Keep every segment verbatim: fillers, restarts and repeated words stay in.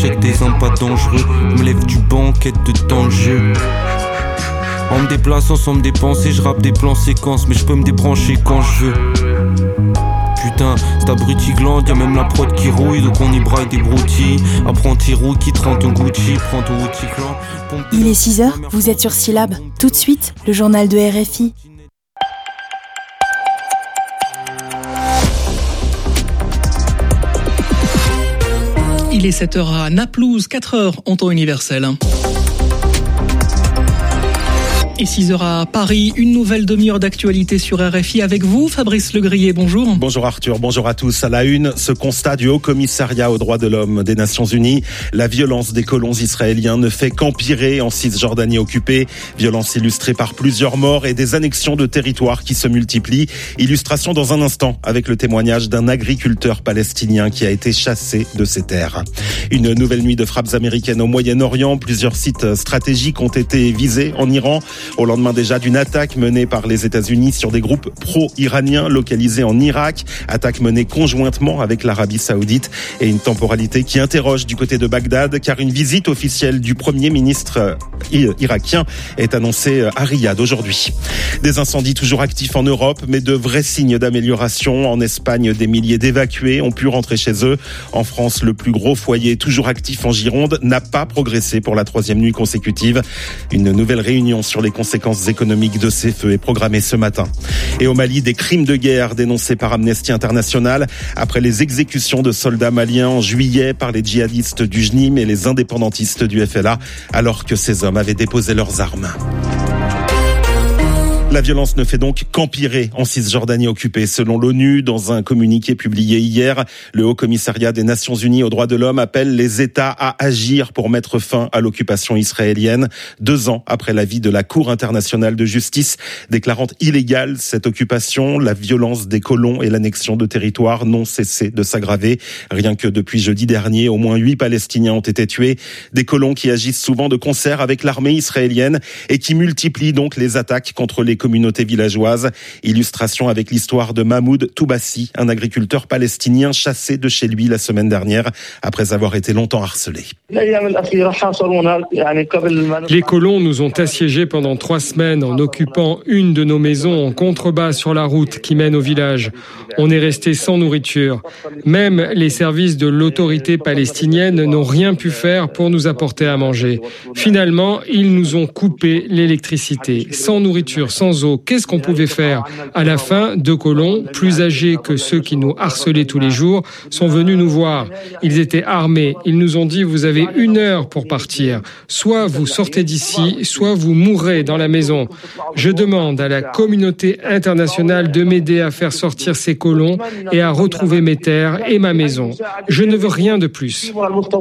Check des uns pas dangereux, me lève du banc, quête de temps de jeu. En me déplaçant sans me dépenser, je rappe des plans séquences, mais je peux me débrancher quand je veux. Putain, c'est abruti glande, y'a même la prod qui rouille, donc on y braille des broutilles. Apprenti roux qui te rend ton Gucci, prends ton outil clan. Il est six heures, vous êtes sur Syllab. Tout de suite, le journal de R F I. Il est sept heures à Naplouse, quatre heures en temps universel. Et six heures à Paris, une nouvelle demi-heure d'actualité sur R F I avec vous, Fabrice Legrier, bonjour. Bonjour Arthur, bonjour à tous. À la une, ce constat du Haut Commissariat aux droits de l'homme des Nations Unies. La violence des colons israéliens ne fait qu'empirer en Cisjordanie occupée. Violence illustrée par plusieurs morts et des annexions de territoires qui se multiplient. Illustration dans un instant avec le témoignage d'un agriculteur palestinien qui a été chassé de ses terres. Une nouvelle nuit de frappes américaines au Moyen-Orient. Plusieurs sites stratégiques ont été visés en Iran. Au lendemain déjà d'une attaque menée par les États-Unis sur des groupes pro-iraniens localisés en Irak, attaque menée conjointement avec l'Arabie Saoudite et une temporalité qui interroge du côté de Bagdad car une visite officielle du Premier ministre irakien est annoncée à Riyad aujourd'hui. Des incendies toujours actifs en Europe, mais de vrais signes d'amélioration. En Espagne, des milliers d'évacués ont pu rentrer chez eux. En France, le plus gros foyer toujours actif en Gironde n'a pas progressé pour la troisième nuit consécutive. Une nouvelle réunion sur les conséquences économiques de ces feux est programmée ce matin. Et au Mali, des crimes de guerre dénoncés par Amnesty International après les exécutions de soldats maliens en juillet par les djihadistes du J N I M et les indépendantistes du F L A, alors que ces hommes avaient déposé leurs armes. La violence ne fait donc qu'empirer en Cisjordanie occupée. Selon l'ONU, dans un communiqué publié hier, le Haut Commissariat des Nations Unies aux droits de l'homme appelle les États à agir pour mettre fin à l'occupation israélienne. Deux ans après l'avis de la Cour internationale de justice déclarant illégale cette occupation, la violence des colons et l'annexion de territoires n'ont cessé de s'aggraver. Rien que depuis jeudi dernier, au moins huit Palestiniens ont été tués. Des colons qui agissent souvent de concert avec l'armée israélienne et qui multiplient donc les attaques contre les communautés villageoises. Illustration avec l'histoire de Mahmoud Toubassi, un agriculteur palestinien chassé de chez lui la semaine dernière après avoir été longtemps harcelé. Les colons nous ont assiégés pendant trois semaines en occupant une de nos maisons en contrebas sur la route qui mène au village. On est resté sans nourriture. Même les services de l'autorité palestinienne n'ont rien pu faire pour nous apporter à manger. Finalement, ils nous ont coupé l'électricité. Sans nourriture, sans eau, qu'est-ce qu'on pouvait faire ? À la fin, deux colons, plus âgés que ceux qui nous harcelaient tous les jours, sont venus nous voir. Ils étaient armés. Ils nous ont dit « Vous avez une heure pour partir. Soit vous sortez d'ici, soit vous mourrez dans la maison. » Je demande à la communauté internationale de m'aider à faire sortir ces colons et à retrouver mes terres et ma maison. Je ne veux rien de plus.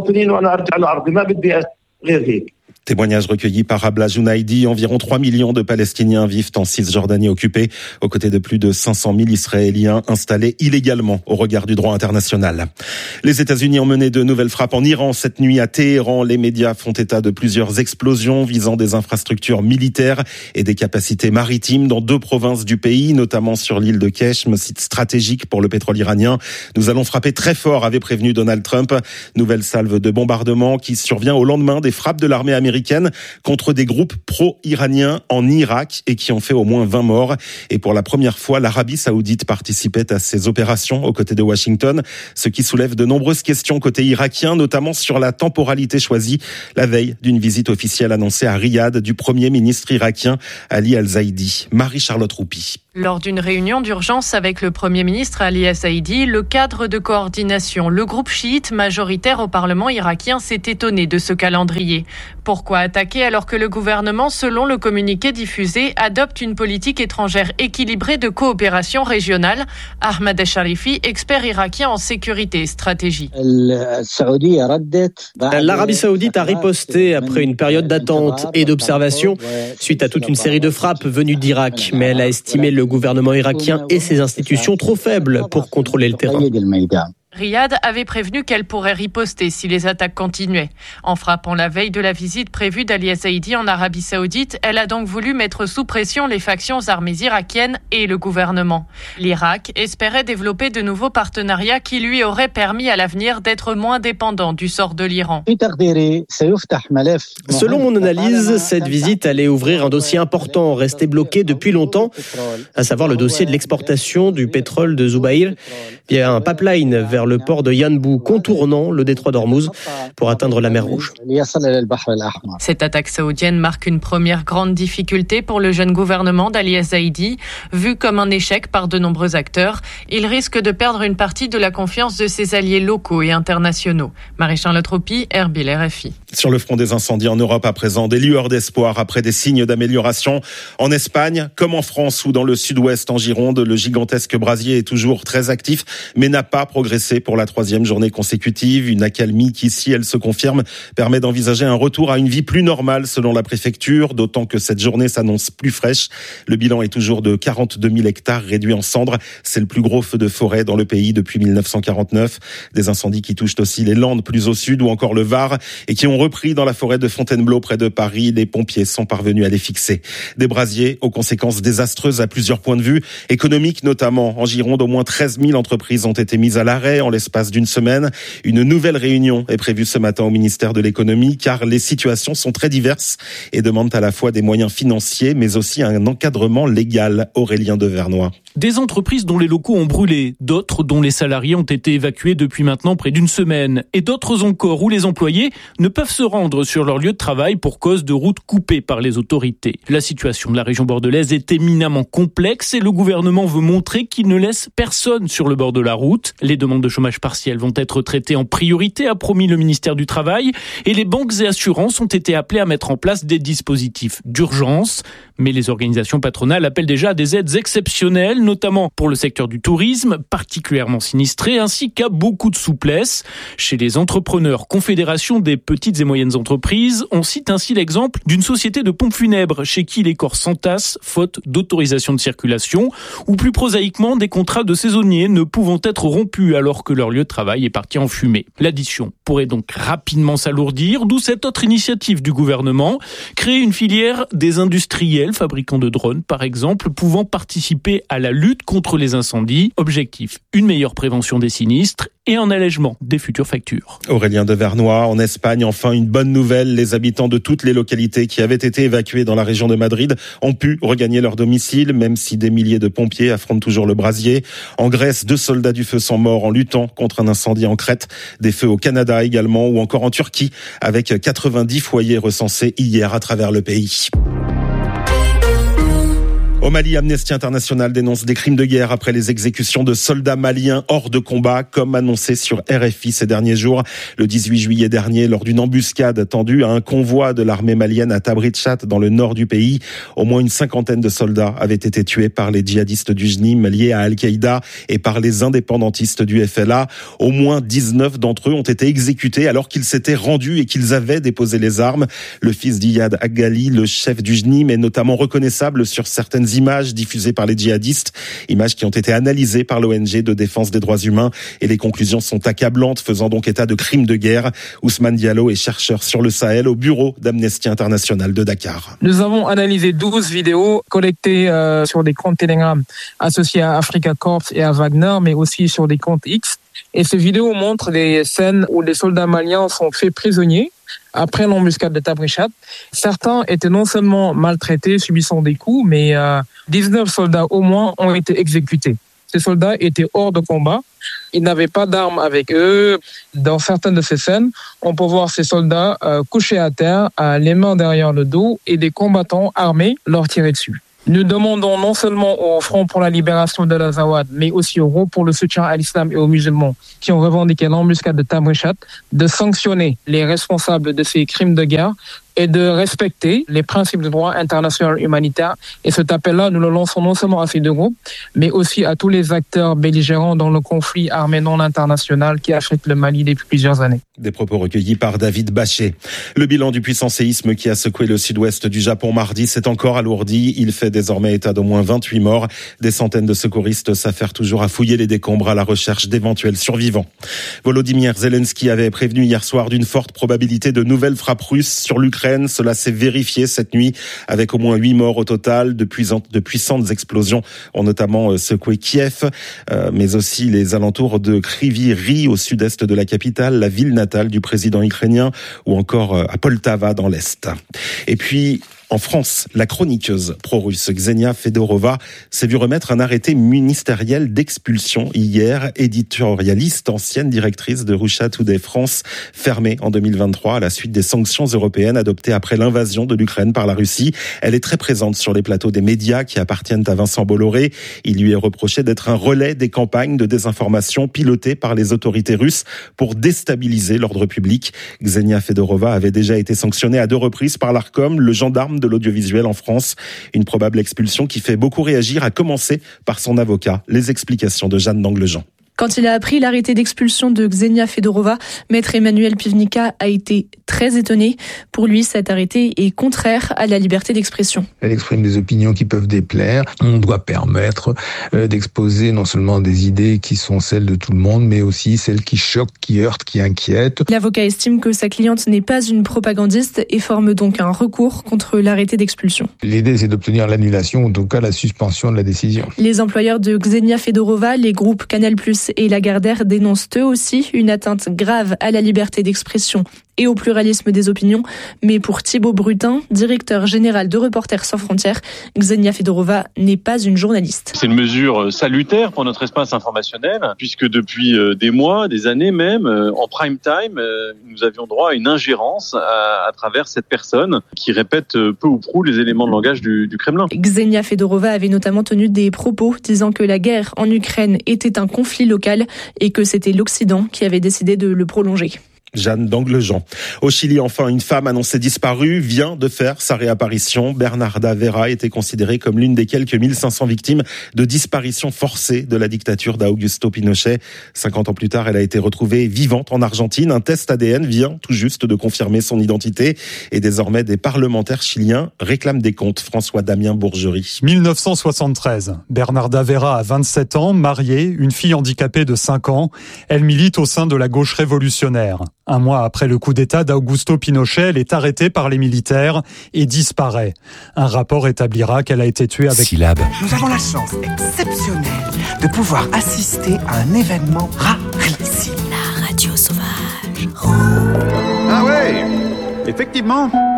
Témoignage recueilli par Abla Jounaidi. Environ trois millions de Palestiniens vivent en Cisjordanie occupée, aux côtés de plus de cinq cent mille Israéliens installés illégalement au regard du droit international. Les États-Unis ont mené de nouvelles frappes en Iran cette nuit à Téhéran. Les médias font état de plusieurs explosions visant des infrastructures militaires et des capacités maritimes dans deux provinces du pays, notamment sur l'île de Keshm, site stratégique pour le pétrole iranien. Nous allons frapper très fort, avait prévenu Donald Trump. Nouvelle salve de bombardement qui survient au lendemain des frappes de l'armée américaine contre des groupes pro-iraniens en Irak et qui ont fait au moins vingt morts. Et pour la première fois, l'Arabie Saoudite participait à ces opérations aux côtés de Washington, ce qui soulève de nombreuses questions côté irakien, notamment sur la temporalité choisie la veille d'une visite officielle annoncée à Riyad du Premier ministre irakien Ali Al-Zaidi. Marie-Charlotte Roupi. Lors d'une réunion d'urgence avec le Premier ministre Ali Al-Zaidi, le cadre de coordination, le groupe chiite majoritaire au Parlement irakien s'est étonné de ce calendrier. Pourquoi attaquer alors que le gouvernement, selon le communiqué diffusé, adopte une politique étrangère équilibrée de coopération régionale ? Ahmed Sharifi, expert irakien en sécurité et stratégie. L'Arabie Saoudite a riposté après une période d'attente et d'observation suite à toute une série de frappes venues d'Irak, mais elle a estimé le gouvernement irakien et ses institutions trop faibles pour contrôler le terrain. Riyad avait prévenu qu'elle pourrait riposter si les attaques continuaient. En frappant la veille de la visite prévue d'Ali Saïdi en Arabie Saoudite, elle a donc voulu mettre sous pression les factions armées irakiennes et le gouvernement. L'Irak espérait développer de nouveaux partenariats qui lui auraient permis à l'avenir d'être moins dépendant du sort de l'Iran. Selon mon analyse, cette visite allait ouvrir un dossier important resté bloqué depuis longtemps, à savoir le dossier de l'exportation du pétrole de Zubair via un pipeline vers le port de Yanbu, contournant le détroit d'Ormuz pour atteindre la mer Rouge. Cette attaque saoudienne marque une première grande difficulté pour le jeune gouvernement d'Ali Saïdi. Vu comme un échec par de nombreux acteurs, il risque de perdre une partie de la confiance de ses alliés locaux et internationaux. Marie-Charlotte Tropi, Erbil, R F I. Sur le front des incendies en Europe à présent, des lueurs d'espoir après des signes d'amélioration. En Espagne, comme en France ou dans le sud-ouest en Gironde, le gigantesque brasier est toujours très actif, mais n'a pas progressé pour la troisième journée consécutive. Une accalmie qui, si elle se confirme, permet d'envisager un retour à une vie plus normale selon la préfecture, d'autant que cette journée s'annonce plus fraîche. Le bilan est toujours de quarante-deux mille hectares réduits en cendres. C'est le plus gros feu de forêt dans le pays depuis mille neuf cent quarante-neuf. Des incendies qui touchent aussi les Landes plus au sud ou encore le Var et qui ont repris dans la forêt de Fontainebleau près de Paris. Les pompiers sont parvenus à les fixer. Des brasiers aux conséquences désastreuses à plusieurs points de vue, économiques notamment. En Gironde, au moins treize mille entreprises ont été mises à l'arrêt en l'espace d'une semaine. Une nouvelle réunion est prévue ce matin au ministère de l'économie car les situations sont très diverses et demandent à la fois des moyens financiers mais aussi un encadrement légal. Aurélien Devernois. Des entreprises dont les locaux ont brûlé, d'autres dont les salariés ont été évacués depuis maintenant près d'une semaine, et d'autres encore où les employés ne peuvent se rendre sur leur lieu de travail pour cause de routes coupées par les autorités. La situation de la région bordelaise est éminemment complexe et le gouvernement veut montrer qu'il ne laisse personne sur le bord de la route. Les demandes de chômage partiel vont être traitées en priorité, a promis le ministère du Travail, et les banques et assurances ont été appelées à mettre en place des dispositifs d'urgence. Mais les organisations patronales appellent déjà à des aides exceptionnelles, notamment pour le secteur du tourisme, particulièrement sinistré, ainsi qu'à beaucoup de souplesse. Chez les entrepreneurs, Confédération des petites et moyennes entreprises, on cite ainsi l'exemple d'une société de pompes funèbres chez qui les corps s'entassent faute d'autorisation de circulation, ou plus prosaïquement des contrats de saisonniers ne pouvant être rompus alors que leur lieu de travail est parti en fumée. L'addition pourrait donc rapidement s'alourdir, d'où cette autre initiative du gouvernement, créer une filière des industriels, fabricants de drones par exemple, pouvant participer à la lutte contre les incendies. Objectif, une meilleure prévention des sinistres et un allègement des futures factures. Aurélien Devernois, en Espagne, enfin une bonne nouvelle. Les habitants de toutes les localités qui avaient été évacués dans la région de Madrid ont pu regagner leur domicile, même si des milliers de pompiers affrontent toujours le brasier. En Grèce, deux soldats du feu sont morts en luttant contre un incendie en Crète. Des feux au Canada également, ou encore en Turquie, avec quatre-vingt-dix foyers recensés hier à travers le pays. Au Mali, Amnesty International dénonce des crimes de guerre après les exécutions de soldats maliens hors de combat, comme annoncé sur R F I ces derniers jours. Le dix-huit juillet dernier, lors d'une embuscade tendue à un convoi de l'armée malienne à Tabritchat, dans le nord du pays, au moins une cinquantaine de soldats avaient été tués par les djihadistes du J N I M liés à Al-Qaïda et par les indépendantistes du F L A. Au moins dix-neuf d'entre eux ont été exécutés alors qu'ils s'étaient rendus et qu'ils avaient déposé les armes. Le fils d'Iyad Aghali, le chef du J N I M, est notamment reconnaissable sur certaines images diffusées par les djihadistes, images qui ont été analysées par l'O N G de défense des droits humains, et les conclusions sont accablantes, faisant donc état de crimes de guerre. Ousmane Diallo est chercheur sur le Sahel au bureau d'Amnesty International de Dakar. Nous avons analysé douze vidéos collectées euh, sur des comptes Telegram associés à Africa Corps et à Wagner, mais aussi sur des comptes X. Et ces vidéos montrent des scènes où les soldats maliens sont faits prisonniers après l'embuscade de Tabritchat. Certains étaient non seulement maltraités, subissant des coups, mais euh, dix-neuf soldats au moins ont été exécutés. Ces soldats étaient hors de combat. Ils n'avaient pas d'armes avec eux. Dans certaines de ces scènes, on peut voir ces soldats euh, couchés à terre, euh, les mains derrière le dos, et des combattants armés leur tirer dessus. Nous demandons non seulement au Front pour la libération de l'Azawad, mais aussi au groupe pour le soutien à l'islam et aux musulmans qui ont revendiqué l'embuscade de Tabritchat de sanctionner les responsables de ces crimes de guerre et de respecter les principes du droit international humanitaire. Et cet appel-là, nous le lançons non seulement à ces deux groupes, mais aussi à tous les acteurs belligérants dans le conflit armé non international qui affecte le Mali depuis plusieurs années. Des propos recueillis par David Bachet. Le bilan du puissant séisme qui a secoué le sud-ouest du Japon mardi s'est encore alourdi. Il fait désormais état d'au moins vingt-huit morts. Des centaines de secouristes s'affairent toujours à fouiller les décombres à la recherche d'éventuels survivants. Volodymyr Zelensky avait prévenu hier soir d'une forte probabilité de nouvelles frappes russes sur l'Ukraine. Cela s'est vérifié cette nuit avec au moins huit morts au total. De puissantes, de puissantes explosions ont notamment secoué Kiev, euh, mais aussi les alentours de Kryvyi Rih au sud-est de la capitale, la ville natale du président ukrainien, ou encore à Poltava dans l'Est. Et puis, en France, la chroniqueuse pro-russe Ksenia Fedorova s'est vue remettre un arrêté ministériel d'expulsion hier. Éditorialiste, ancienne directrice de Russia Today France, fermée en deux mille vingt-trois à la suite des sanctions européennes adoptées après l'invasion de l'Ukraine par la Russie. Elle est très présente sur les plateaux des médias qui appartiennent à Vincent Bolloré. Il lui est reproché d'être un relais des campagnes de désinformation pilotées par les autorités russes pour déstabiliser l'ordre public. Ksenia Fedorova avait déjà été sanctionnée à deux reprises par l'Arcom, le gendarme de l'audiovisuel en France. Une probable expulsion qui fait beaucoup réagir, à commencer par son avocat. Les explications de Jeanne d'Anglejean. Quand il a appris l'arrêté d'expulsion de Ksenia Fedorova, maître Emmanuel Pivnica a été très étonné. Pour lui, cet arrêté est contraire à la liberté d'expression. Elle exprime des opinions qui peuvent déplaire. On doit permettre d'exposer non seulement des idées qui sont celles de tout le monde, mais aussi celles qui choquent, qui heurtent, qui inquiètent. L'avocat estime que sa cliente n'est pas une propagandiste et forme donc un recours contre l'arrêté d'expulsion. L'idée, c'est d'obtenir l'annulation ou en tout cas la suspension de la décision. Les employeurs de Ksenia Fedorova, les groupes Canal plus et Lagardère dénoncent eux aussi une atteinte grave à la liberté d'expression et au pluralisme des opinions. Mais pour Thibaut Brutin, directeur général de Reporters sans frontières, Ksenia Fedorova n'est pas une journaliste. C'est une mesure salutaire pour notre espace informationnel, puisque depuis des mois, des années même, en prime time, nous avions droit à une ingérence à, à travers cette personne qui répète peu ou prou les éléments de langage du, du Kremlin. Ksenia Fedorova avait notamment tenu des propos disant que la guerre en Ukraine était un conflit local et que c'était l'Occident qui avait décidé de le prolonger. Jeanne d'Anglejean. Au Chili, enfin, une femme annoncée disparue vient de faire sa réapparition. Bernarda Vera était considérée comme l'une des quelques mille cinq cents victimes de disparition forcée de la dictature d'Augusto Pinochet. cinquante ans plus tard, elle a été retrouvée vivante en Argentine. Un test A D N vient tout juste de confirmer son identité. Et désormais, des parlementaires chiliens réclament des comptes. François-Damien Bourgerie. dix-neuf cent soixante-treize. Bernarda Vera a vingt-sept ans, mariée, une fille handicapée de cinq ans. Elle milite au sein de la gauche révolutionnaire. Un mois après le coup d'État d'Augusto Pinochet, elle est arrêtée par les militaires et disparaît. Un rapport établira qu'elle a été tuée avec... Syllabe. Nous avons la chance exceptionnelle de pouvoir assister à un événement rarissime. La radio sauvage. Ah ouais, effectivement.